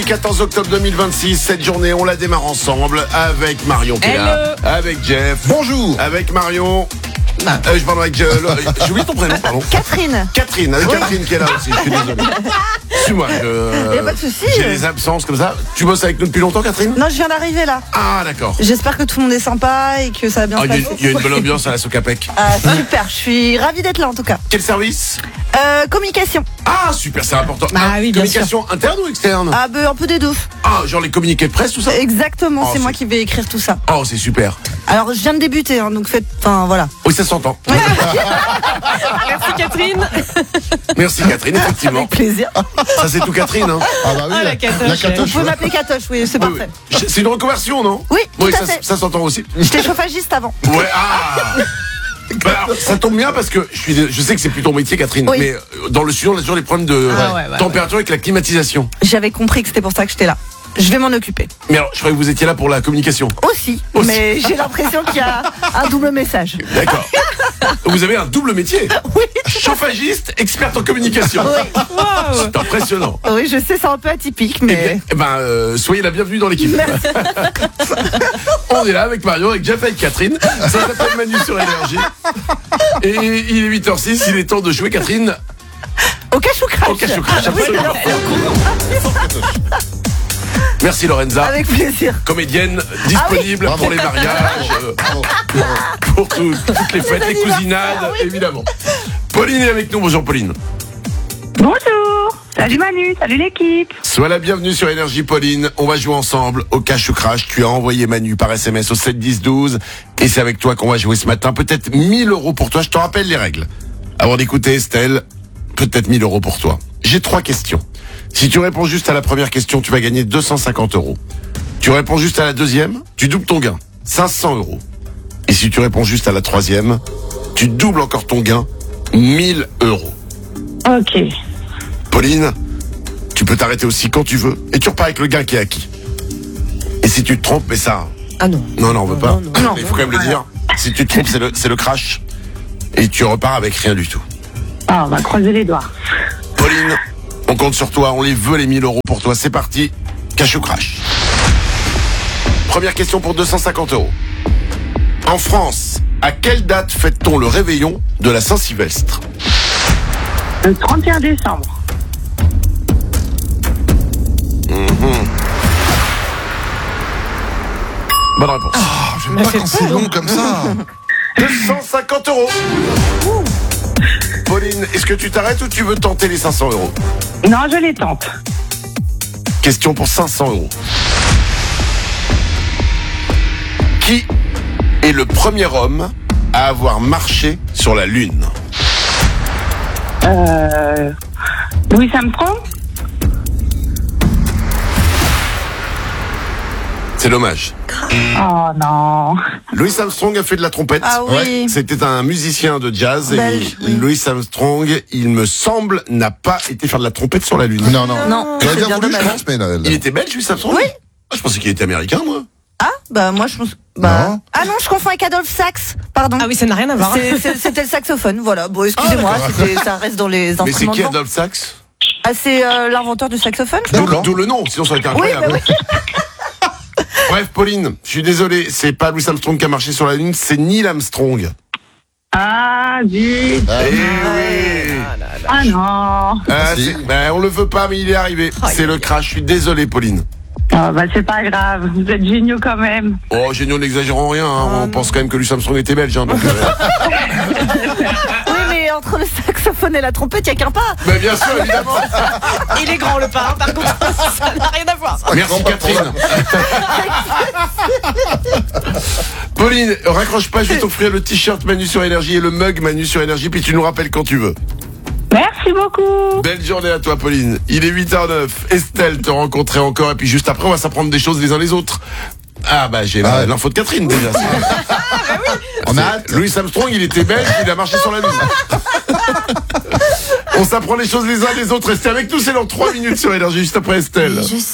14 octobre 2026, cette journée, on la démarre ensemble avec Marion qui est là, avec Jeff. Bonjour. Avec Marion. Je parle avec... j'ai oublié ton prénom, pardon. Catherine. Catherine, avec Catherine qui est là aussi, je suis désolé. Suis-moi, Y a pas de souci. j'ai des absences comme ça. Tu bosses avec nous depuis longtemps, Catherine? Non, je viens d'arriver là. Ah, d'accord. J'espère que tout le monde est sympa et que ça va bien se passer. Il y a une bonne ambiance à la Socapec. Ah, super, je suis ravie d'être là en tout cas. Quel service? Communication. Ah, super, c'est important. Ah oui, bien communication interne ou externe? Ah, un peu des deux. Ah, genre les communiqués de presse, tout ça? Exactement, Oh, c'est moi c'est- qui vais écrire tout ça. Oh, c'est super. Alors, je viens de débuter, hein, donc faites... Enfin, voilà. Oui, ça s'entend. Merci Catherine. Merci Catherine, effectivement. Avec plaisir. Ça, c'est tout Catherine, hein. Ah bah oui, Ah, la catoche. Vous pouvez m'appeler Katoche, oui, c'est Oui, oui. parfait. C'est une reconversion, non? Oui, tout à ça, fait. ça s'entend aussi. J'étais chauffagiste avant. Ouais, ah. Bah, alors, ça tombe bien parce que je sais que c'est plus ton métier, Catherine, Oui. mais dans le studio, on a toujours des problèmes de ouais, température avec la climatisation. J'avais compris que c'était pour ça que j'étais là. Je vais m'en occuper. Mais alors, je croyais que vous étiez là pour la communication. Aussi. Mais j'ai l'impression qu'il y a un double message. D'accord. Vous avez un double métier. Oui. Chauffagiste, experte en communication. Oui. C'est impressionnant. Oui, je sais, c'est un peu atypique, Eh mais... bien, soyez la bienvenue dans l'équipe. On est là avec Mario, avec Jeff, avec Catherine. Ça s'appelle Manu sur Énergie. Et il est 8h06, il est temps de jouer, Catherine, Au cache ou crash. au cache au crash. Absolument. Merci Lorenza, Avec plaisir. comédienne disponible Bravo. pour les mariages, pour toutes les fêtes, les cousinades, évidemment. Pauline est avec nous, bonjour Pauline. Bonjour, salut Manu, salut l'équipe. Sois la bienvenue sur Énergie Pauline, on va jouer ensemble au cash ou crash. Tu as envoyé Manu par SMS au 7 10 12 et c'est avec toi qu'on va jouer ce matin. Peut-être 1000 € pour toi, je te rappelle les règles. Avant d'écouter Estelle, peut-être 1000 € pour toi. J'ai 3 questions. Si tu réponds juste à la première question, tu vas gagner 250 €. Tu réponds juste à la deuxième, tu doubles ton gain, 500 €. Et si tu réponds juste à la troisième, tu doubles encore ton gain, 1000 €. Ok, Pauline, tu peux t'arrêter aussi quand tu veux et tu repars avec le gain qui est acquis. Et si tu te trompes, mais ça... Ah non. Non, on veut pas. non. Il faut quand même le dire. Si tu te trompes, c'est le crash. Et tu repars avec rien du tout. ah, on va croiser les doigts. Pauline, on compte sur toi. On les veut, les 1000 € pour toi. C'est parti. Cash ou crash. Première question pour 250 €. En France, à quelle date fête-t-on le réveillon de la Saint-Sylvestre? Le 31 décembre. Bonne réponse. J'aime pas quand c'est long comme ça. 250 €. Pauline, est-ce que tu t'arrêtes ou tu veux tenter les 500 €? Non, je les tente. Question pour 500 €. Qui est le premier homme à avoir marché sur la Lune? Louis Armstrong. C'est dommage. Oh non. Louis Armstrong a fait de la trompette. Ah oui. C'était un musicien de jazz. Belge, et oui. Louis Armstrong, il me semble, n'a pas été faire de la trompette sur la Lune. Non. Non, J'aurais c'est bien bien voulu, je dommage. pense, mais là, Il était belge, Louis Armstrong? Oui. Ah, je pensais qu'il était américain, moi. Ah, bah moi je pense... Bah... Non. Ah non, je confonds avec Adolphe Sax. Pardon. Ah oui, ça n'a rien à voir. C'était le saxophone, voilà. Bon, excusez-moi, ça reste dans les Mais c'est instruments qui de vent. Adolphe Sax? Ah, c'est l'inventeur du saxophone, je D'accord. D'où le nom, sinon ça aurait été Oui, incroyable. bah oui. Bref, Pauline, je suis désolé, c'est pas Louis Armstrong qui a marché sur la Lune, c'est Neil Armstrong. Ah, zut. Eh oui. Ah non. Ah, Merci. on le veut pas, mais il est arrivé. C'est le crash. Je suis désolé, Pauline. Oh, bah c'est pas grave, vous êtes géniaux quand même. Oh, géniaux, n'exagérons rien. Hein. On pense quand même que Louis Armstrong était belge. Hein, donc, Oui, mais entre le saxophone et la trompette, il y a qu'un pas. Mais bien sûr, évidemment. Il est grand le pas, par contre, ça n'a rien à voir. Merci, Catherine. Pauline, raccroche pas. Je vais t'offrir le t-shirt Manu sur Énergie et le mug Manu sur Énergie. Puis tu nous rappelles quand tu veux. Merci beaucoup. Belle journée à toi, Pauline. Il est 8h09. Estelle te rencontrer encore. Et puis juste après, on va s'apprendre des choses les uns les autres. Ah bah j'ai l'info de Catherine déjà. On a hâte. Louis Armstrong, il était belge, il a marché sur la Lune. On s'apprend les choses les uns les autres. Restez avec nous, c'est dans 3 minutes sur Énergie, juste après Estelle.